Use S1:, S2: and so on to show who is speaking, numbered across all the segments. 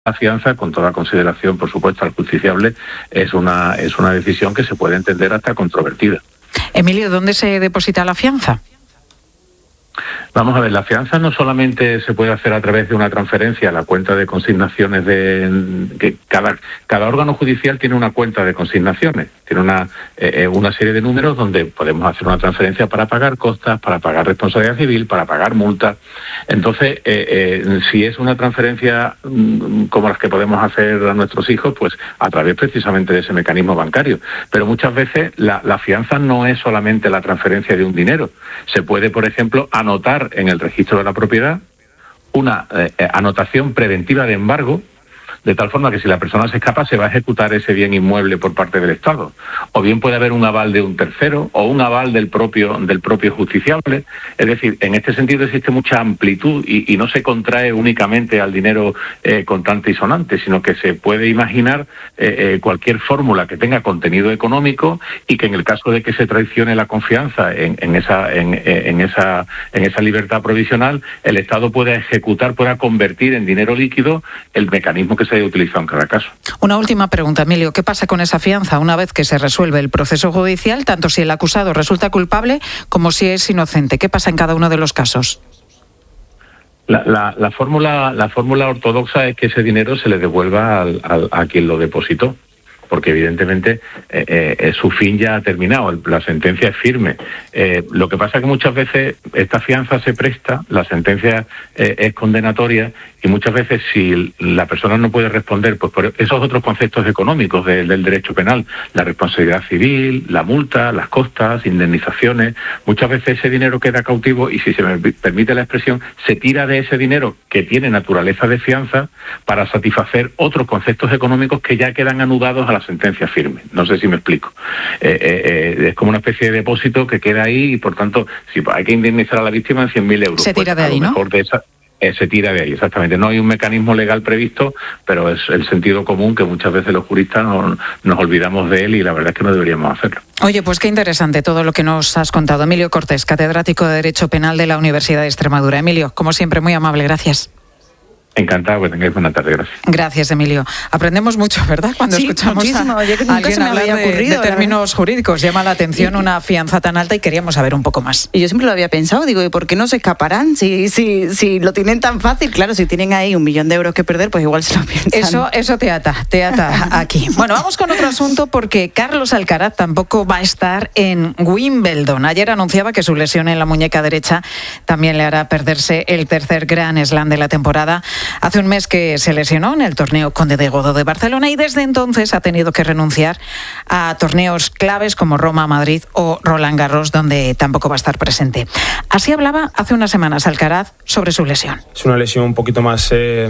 S1: la fianza, con toda consideración, por supuesto, al justiciable, es una decisión que se puede entender hasta controvertida.
S2: Emilio, ¿dónde se deposita la fianza?
S1: Vamos a ver, la fianza no solamente se puede hacer a través de una transferencia a la cuenta de consignaciones que cada órgano judicial tiene una cuenta de consignaciones, tiene una serie de números donde podemos hacer una transferencia para pagar costas, para pagar responsabilidad civil, para pagar multas. Entonces, si es una transferencia como las que podemos hacer a nuestros hijos, pues a través precisamente de ese mecanismo bancario. Pero muchas veces la fianza no es solamente la transferencia de un dinero. Se puede, por ejemplo, anotar en el registro de la propiedad una anotación preventiva de embargo, de tal forma que si la persona se escapa se va a ejecutar ese bien inmueble por parte del Estado. O bien puede haber un aval de un tercero o un aval del propio justiciable. Es decir, en este sentido existe mucha amplitud y no se contrae únicamente al dinero contante y sonante, sino que se puede imaginar cualquier fórmula que tenga contenido económico y que en el caso de que se traicione la confianza en esa libertad provisional, el Estado pueda convertir en dinero líquido el mecanismo que se haya utilizado en cada caso.
S2: Una última pregunta, Emilio. ¿Qué pasa con esa fianza una vez que se resuelve el proceso judicial, tanto si el acusado resulta culpable como si es inocente? ¿Qué pasa en cada uno de los casos?
S1: La fórmula ortodoxa es que ese dinero se le devuelva a quien lo depositó, porque evidentemente su fin ya ha terminado, la sentencia es firme. Lo que pasa es que muchas veces esta fianza se presta, la sentencia es condenatoria, y muchas veces si la persona no puede responder pues por esos otros conceptos económicos del derecho penal, la responsabilidad civil, la multa, las costas, indemnizaciones, muchas veces ese dinero queda cautivo y, si se me permite la expresión, se tira de ese dinero que tiene naturaleza de fianza para satisfacer otros conceptos económicos que ya quedan anudados a la sentencia firme. No sé si me explico. Es como una especie de depósito que queda ahí y, por tanto, si hay que indemnizar a la víctima en 100.000 euros.
S2: Se tira de ahí, ¿no?
S1: Se tira de ahí, exactamente. No hay un mecanismo legal previsto, pero es el sentido común que muchas veces los juristas nos olvidamos de él, y la verdad es que no deberíamos hacerlo.
S2: Oye, pues qué interesante todo lo que nos has contado. Emilio Cortés, catedrático de Derecho Penal de la Universidad de Extremadura. Emilio, como siempre, muy amable, gracias.
S1: Encantado, que tengáis buena tarde, gracias.
S2: Gracias, Emilio. Aprendemos mucho, ¿verdad? Cuando escuchamos
S3: muchísimo.
S2: a alguien hablar de términos jurídicos. Llama la atención una fianza tan alta y queríamos saber un poco más.
S3: Y yo siempre lo había pensado, digo, ¿y por qué no se escaparán? Si lo tienen tan fácil, claro, si tienen ahí 1 millón de euros que perder, pues igual se lo piensan.
S2: Eso te ata aquí. Bueno, vamos con otro asunto, porque Carlos Alcaraz tampoco va a estar en Wimbledon. Ayer anunciaba que su lesión en la muñeca derecha también le hará perderse el tercer Grand Slam de la temporada. Hace un mes que se lesionó en el torneo Conde de Godó de Barcelona y desde entonces ha tenido que renunciar a torneos claves como Roma, Madrid o Roland Garros, donde tampoco va a estar presente. Así hablaba hace unas semanas Alcaraz sobre su lesión.
S4: Es una lesión un poquito más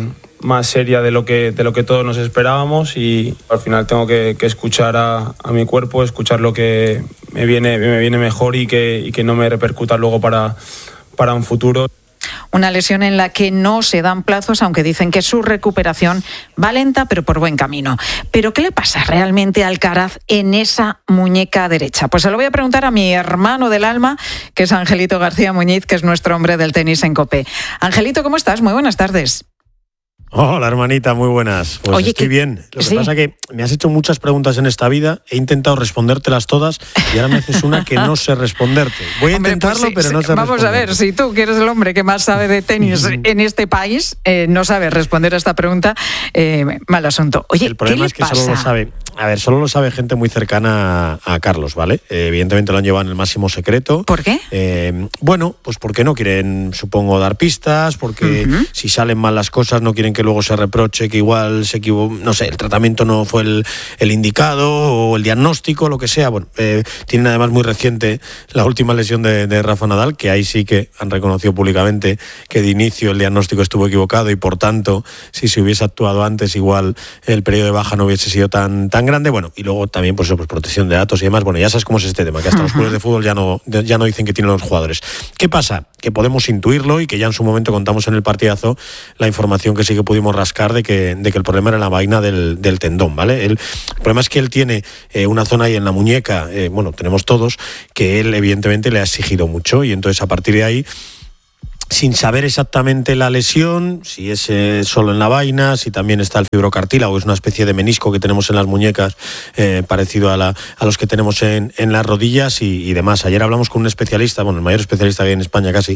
S4: seria de lo que todos nos esperábamos, y al final tengo que escuchar a mi cuerpo, escuchar lo que me viene mejor y que no me repercuta luego para un futuro.
S2: Una lesión en la que no se dan plazos, aunque dicen que su recuperación va lenta, pero por buen camino. ¿Pero qué le pasa realmente a Alcaraz en esa muñeca derecha? Pues se lo voy a preguntar a mi hermano del alma, que es Angelito García Muñiz, que es nuestro hombre del tenis en COPE. Angelito, ¿cómo estás? Muy buenas tardes.
S5: Hola, hermanita, muy buenas. Pues
S2: oye,
S5: estoy bien. Lo que pasa es que me has hecho muchas preguntas en esta vida, he intentado respondértelas todas y ahora me haces una que no sé responderte. Voy a intentarlo, pues pero no sé
S2: Vamos a ver, si tú, que eres el hombre que más sabe de tenis en este país, no sabes responder a esta pregunta, mal asunto. Oye,
S5: el problema es que solo lo sabe gente muy cercana a Carlos, ¿vale? Evidentemente lo han llevado en el máximo secreto.
S2: ¿Por qué?
S5: Bueno, pues porque no quieren, supongo, dar pistas, porque si salen mal las cosas no quieren que luego se reproche que igual se equivocó, no sé, el tratamiento no fue el indicado o el diagnóstico, lo que sea. Bueno, tienen además muy reciente la última lesión de Rafa Nadal, que ahí sí que han reconocido públicamente que de inicio el diagnóstico estuvo equivocado y por tanto si se hubiese actuado antes igual el periodo de baja no hubiese sido tan grande. Bueno, y luego también pues protección de datos y demás. Bueno, ya sabes cómo es este tema, que hasta los clubes de fútbol ya no dicen que tienen los jugadores. ¿Qué pasa? Que podemos intuirlo y que ya en su momento contamos en el partidazo la información que sí que pudimos rascar de que el problema era la vaina del tendón, ¿vale? El problema es que él tiene una zona ahí en la muñeca, bueno, tenemos todos, que él evidentemente le ha exigido mucho, y entonces a partir de ahí sin saber exactamente la lesión, si es solo en la vaina, si también está el fibrocartílago, es una especie de menisco que tenemos en las muñecas, parecido a los que tenemos en las rodillas y demás. Ayer hablamos con un especialista, bueno, el mayor especialista que hay en España casi,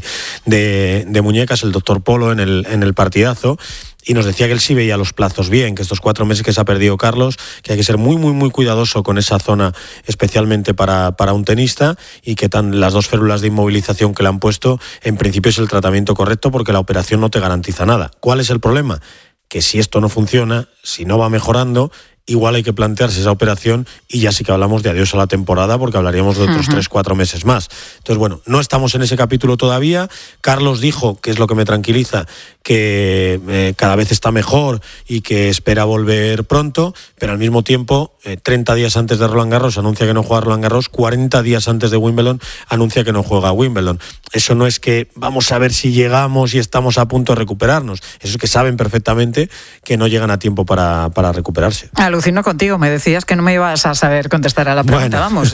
S5: de muñecas, el doctor Polo, en el partidazo, y nos decía que él sí veía los plazos bien, que estos 4 meses que se ha perdido Carlos, que hay que ser muy, muy, muy cuidadoso con esa zona, especialmente para un tenista, y que las 2 férulas de inmovilización que le han puesto, en principio es el tratamiento correcto, porque la operación no te garantiza nada. ¿Cuál es el problema? Que si esto no funciona, si no va mejorando, igual hay que plantearse esa operación y ya sí que hablamos de adiós a la temporada, porque hablaríamos de otros 3-4 meses más. Entonces, bueno, no estamos en ese capítulo todavía. Carlos dijo, que es lo que me tranquiliza, que cada vez está mejor y que espera volver pronto, pero al mismo tiempo, 30 días antes de Roland Garros anuncia que no juega Roland Garros, 40 días antes de Wimbledon anuncia que no juega Wimbledon. Eso no es que vamos a ver si llegamos y estamos a punto de recuperarnos. Eso es que saben perfectamente que no llegan a tiempo para recuperarse.
S2: Alucino contigo, me decías que no me ibas a saber contestar a la pregunta, vamos.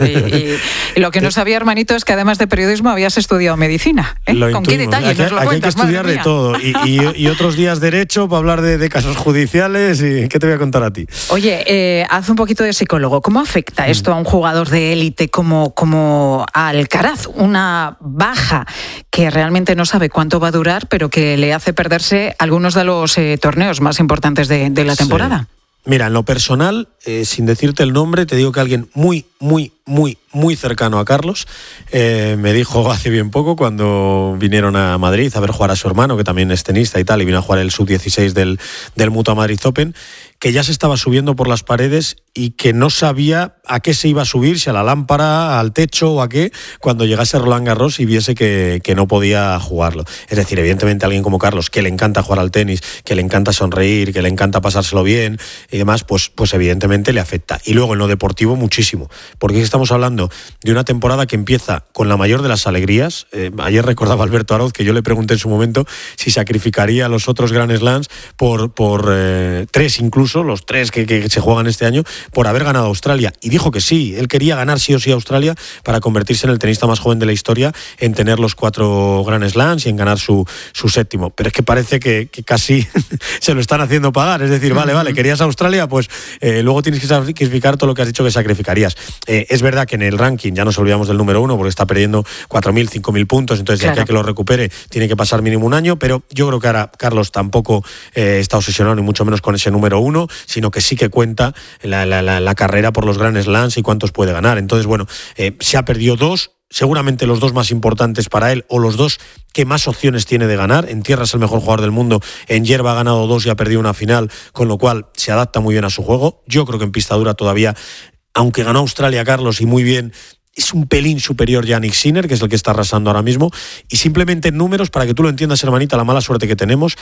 S2: Y lo que no sabía, hermanito, es que además de periodismo habías estudiado medicina. ¿Con qué detalles nos lo cuentas?
S5: Aquí hay que estudiar de todo. Y otros días derecho para hablar de casos judiciales. ¿Y qué te voy a contar a ti?
S2: Oye, haz un poquito de psicólogo. ¿Cómo afecta esto a un jugador de élite como Alcaraz? Una baja que realmente no sabe cuánto va a durar, pero que le hace perderse algunos de los torneos más importantes de la temporada.
S5: Sí. Mira, en lo personal, sin decirte el nombre, te digo que alguien muy, muy, muy, muy cercano a Carlos me dijo hace bien poco, cuando vinieron a Madrid a ver jugar a su hermano, que también es tenista y tal, y vino a jugar el sub-16 del Mutua Madrid Open, que ya se estaba subiendo por las paredes y que no sabía a qué se iba a subir, si a la lámpara, al techo o a qué, cuando llegase Roland Garros y viese que no podía jugarlo. Es decir, evidentemente alguien como Carlos, que le encanta jugar al tenis, que le encanta sonreír, que le encanta pasárselo bien y demás, pues evidentemente le afecta. Y luego en lo deportivo muchísimo, porque estamos hablando de una temporada que empieza con la mayor de las alegrías. Ayer recordaba Alberto Arauz que yo le pregunté en su momento si sacrificaría a los otros Grand Slams por 3 incluso, los 3 que se juegan este año, por haber ganado Australia, y dijo que sí, él quería ganar sí o sí Australia para convertirse en el tenista más joven de la historia, en tener los 4 Grand Slams y en ganar su 7º, pero es que parece que casi se lo están haciendo pagar. Es decir, vale, querías Australia, pues luego tienes que sacrificar todo lo que has dicho que sacrificarías. Es verdad que en el ranking ya nos olvidamos del número 1, porque está perdiendo 4.000, 5.000 puntos, entonces claro, de aquí a que lo recupere tiene que pasar mínimo un año, pero yo creo que ahora Carlos tampoco está obsesionado, ni mucho menos con ese número 1, sino que sí que cuenta la carrera por los Grand Slams y cuántos puede ganar. Entonces, bueno, se ha perdido 2, seguramente los 2 más importantes para él, o los 2 que más opciones tiene de ganar. En tierra es el mejor jugador del mundo, en hierba ha ganado 2 y ha perdido una final, con lo cual se adapta muy bien a su juego. Yo creo que en pista dura todavía, aunque ganó Australia Carlos y muy bien, es un pelín superior ya a Nick Sinner, que es el que está arrasando ahora mismo. Y simplemente en números, para que tú lo entiendas, hermanita, la mala suerte que tenemos,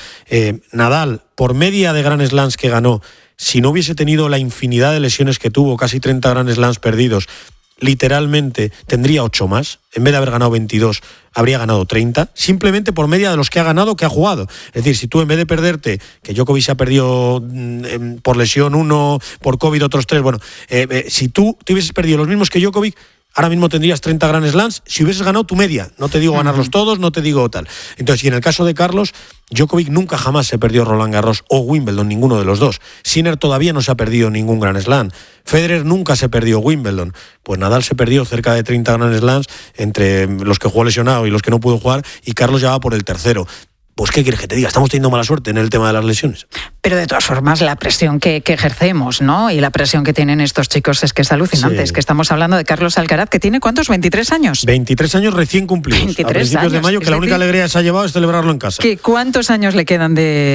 S5: Nadal, por media de Grand Slams que ganó, si no hubiese tenido la infinidad de lesiones que tuvo, casi 30 Grand Slams perdidos, literalmente tendría 8 más. En vez de haber ganado 22, habría ganado 30, simplemente por media de los que ha ganado, que ha jugado. Es decir, si tú en vez de perderte, que Djokovic se ha perdido por lesión 1, por COVID otros 3, bueno, si tú te hubieses perdido los mismos que Djokovic, ahora mismo tendrías 30 Grand Slams si hubieses ganado tu media. No te digo ganarlos todos, no te digo tal. Entonces, y en el caso de Carlos, Djokovic nunca jamás se perdió Roland Garros o Wimbledon, ninguno de los 2. Sinner todavía no se ha perdido ningún Grand Slam. Federer nunca se perdió Wimbledon. Pues Nadal se perdió cerca de 30 Grand Slams entre los que jugó lesionado y los que no pudo jugar, y Carlos ya va por el 3º. Pues ¿qué quieres que te diga? Estamos teniendo mala suerte en el tema de las lesiones.
S2: Pero de todas formas, la presión que ejercemos, ¿no? Y la presión que tienen estos chicos es que es alucinante. Sí. Es que estamos hablando de Carlos Alcaraz, que tiene ¿cuántos? ¿23 años?
S5: 23 años recién cumplidos. 23 a principios años, de mayo, que la única alegría que se ha llevado es celebrarlo en casa.
S2: ¿Cuántos años le quedan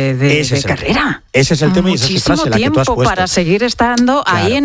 S2: de carrera?
S5: Ese es el tema. Muchísimo, y esa es frase,
S2: tiempo
S5: la que tú has puesto,
S2: para seguir estando ahí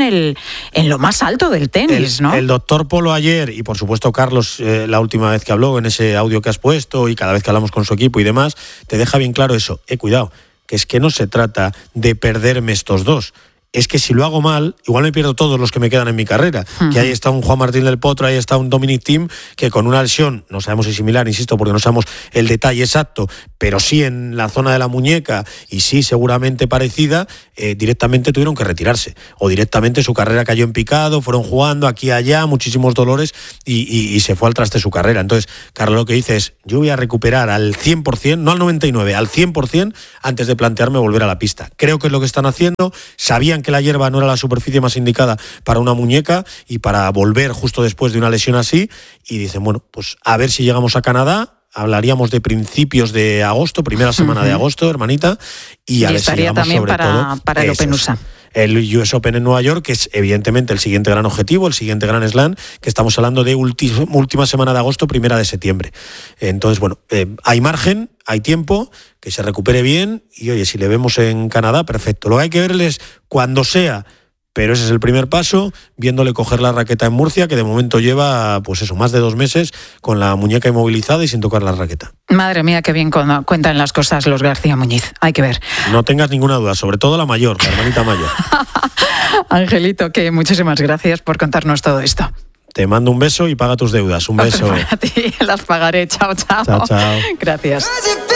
S2: en lo más alto del tenis, ¿no?
S5: El doctor Polo ayer, y por supuesto Carlos la última vez que habló, en ese audio que has puesto, y cada vez que hablamos con su equipo y demás, te deja bien claro eso. Cuidado, que es que no se trata de perderme estos 2. es que si lo hago mal, igual me pierdo todos los que me quedan en mi carrera. Que ahí está un Juan Martín del Potro, ahí está un Dominic Thiem, que con una lesión, no sabemos si similar, insisto, porque no sabemos el detalle exacto, pero sí en la zona de la muñeca y sí seguramente parecida, directamente tuvieron que retirarse. O directamente su carrera cayó en picado, fueron jugando aquí y allá, muchísimos dolores y se fue al traste su carrera. Entonces, Carlos lo que dice es, yo voy a recuperar al 100%, no al 99%, al 100% antes de plantearme volver a la pista. Creo que es lo que están haciendo. Sabían que la hierba no era la superficie más indicada para una muñeca y para volver justo después de una lesión así, y dicen, bueno, pues a ver si llegamos a Canadá. Hablaríamos de principios de agosto, primera semana de agosto, hermanita, y a ver si llegamos
S2: también
S5: sobre todo
S2: para el Open USA.
S5: El US Open en Nueva York, que es evidentemente el siguiente gran objetivo, el siguiente gran slam, que estamos hablando de última semana de agosto, primera de septiembre. Entonces, bueno, hay margen, hay tiempo, que se recupere bien, y oye, si le vemos en Canadá, perfecto. Lo que hay que verles cuando sea, pero ese es el primer paso, viéndole coger la raqueta en Murcia, que de momento lleva, pues eso, más de 2 meses con la muñeca inmovilizada y sin tocar la raqueta.
S2: Madre mía, qué bien cuentan las cosas los García Muñiz. Hay que ver.
S5: No tengas ninguna duda, sobre todo la mayor, la hermanita mayor.
S2: Angelito, que muchísimas gracias por contarnos todo esto.
S5: Te mando un beso y paga tus deudas. Un beso.
S2: Para ti, las pagaré. Chao, chao.
S5: Chao, chao.
S2: Gracias.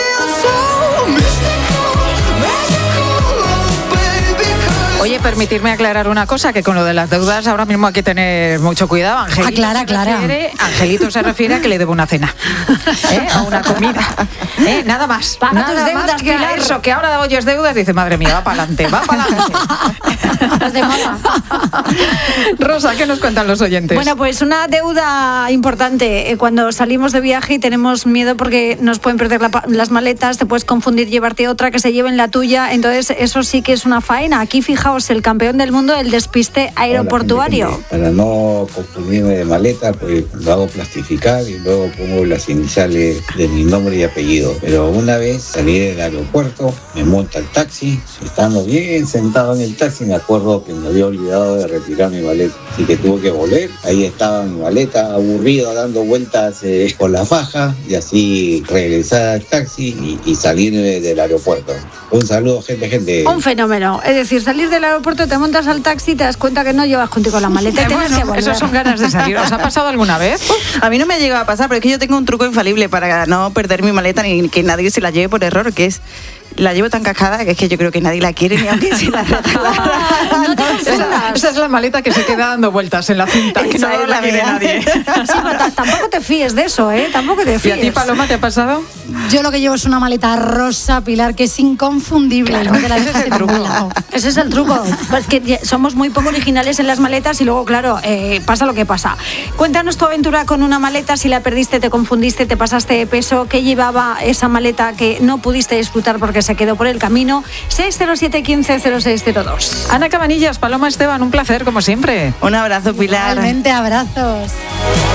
S2: Oye, permitirme aclarar una cosa, que con lo de las deudas ahora mismo hay que tener mucho cuidado. Angelito se refiere a que le debo una cena, a una comida. Nada más.
S6: Paga tus
S2: nada
S6: deudas,
S2: más que
S6: Pilar.
S2: eso, que ahora oyes deudas, dice, madre mía, va para adelante, va para adelante.
S6: Las de moda.
S2: Rosa, ¿qué nos cuentan los oyentes?
S6: Bueno, pues una deuda importante. Cuando salimos de viaje y tenemos miedo porque nos pueden perder las maletas, te puedes confundir, llevarte otra, que se lleven la tuya. Entonces, eso sí que es una faena. Aquí, fijaos, el campeón del mundo del despiste aeroportuario.
S7: Hola, gente. Para no confundirme de maleta, pues lo hago plastificar y luego pongo las iniciales de mi nombre y apellido. Pero una vez salí del aeropuerto, me monta el taxi, estando bien sentado en el taxi, me acuerdo que me había olvidado de retirar mi maleta, así que tuve que volver. Ahí estaba mi maleta, aburrido, dando vueltas por la faja, y así regresar al taxi y salir del aeropuerto. Un saludo, gente.
S6: Un fenómeno. Es decir, salir del aeropuerto, te montas al taxi y te das cuenta que no llevas contigo la maleta y tienes que volver.
S2: Esas son ganas de salir. ¿Os ha pasado alguna vez?
S3: A mí no me ha llegado a pasar, pero es que yo tengo un truco infalible para no perder mi maleta ni que nadie se la lleve por error, que es la llevo tan cascada que es que yo creo que nadie la quiere ni aunque se la
S2: esa es la maleta que se queda dando vueltas en la cinta, que no la quiere nadie.
S6: Sí, pero tampoco te fíes de eso, Tampoco te
S2: ¿Y
S6: fíes.
S2: a ti, Paloma, te ha pasado?
S8: Yo lo que llevo es una maleta rosa, Pilar, que es inconfundible.
S2: Claro, ese es el truco.
S6: Ese es el truco. Es que somos muy poco originales en las maletas y luego, claro, pasa lo que pasa. Cuéntanos tu aventura con una maleta, si la perdiste, te confundiste, te pasaste de peso, ¿qué llevaba esa maleta que no pudiste disfrutar porque se quedó por el camino? 607 15 0602.
S2: Ana Cabanillas, Paloma Esteban, un placer como siempre.
S3: Un abrazo, Pilar.
S8: Realmente abrazos.